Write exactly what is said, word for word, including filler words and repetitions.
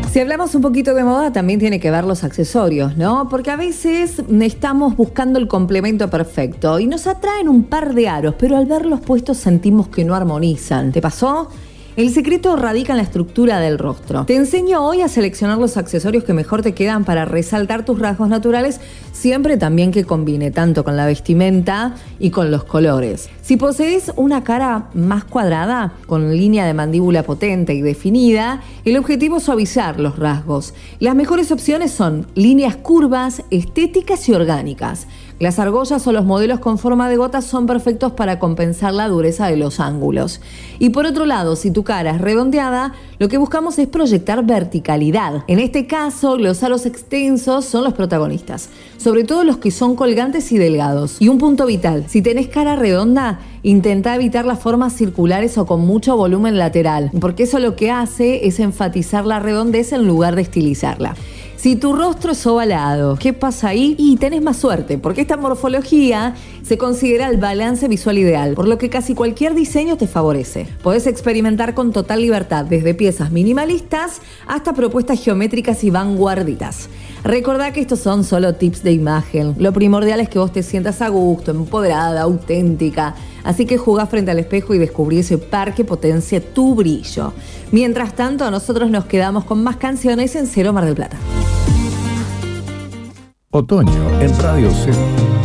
Si hablamos un poquito de moda, también tiene que ver los accesorios, ¿no? Porque a veces estamos buscando el complemento perfecto y nos atraen un par de aros, pero al verlos puestos sentimos que no armonizan. ¿Te pasó? El secreto radica en la estructura del rostro. Te enseño hoy a seleccionar los accesorios que mejor te quedan para resaltar tus rasgos naturales, siempre también que combine tanto con la vestimenta y con los colores. Si posees una cara más cuadrada, con línea de mandíbula potente y definida, el objetivo es suavizar los rasgos. Las mejores opciones son líneas curvas, estéticas y orgánicas. Las argollas o los modelos con forma de gotas son perfectos para compensar la dureza de los ángulos. Y por otro lado, si tu cara es redondeada, lo que buscamos es proyectar verticalidad. En este caso, los aros extensos son los protagonistas, sobre todo los que son colgantes y delgados. Y un punto vital, si tenés cara redonda, intenta evitar las formas circulares o con mucho volumen lateral, porque eso lo que hace es enfatizar la redondez en lugar de estilizarla. Si tu rostro es ovalado, ¿qué pasa ahí? Y tenés más suerte, porque esta morfología se considera el balance visual ideal, por lo que casi cualquier diseño te favorece. Podés experimentar con total libertad, desde piezas minimalistas hasta propuestas geométricas y vanguardistas. Recordá que estos son solo tips de imagen. Lo primordial es que vos te sientas a gusto, empoderada, auténtica. Así que jugá frente al espejo y descubrí ese par que potencia tu brillo. Mientras tanto, nosotros nos quedamos con más canciones en Cero Mar del Plata. Otoño en Radio Cero.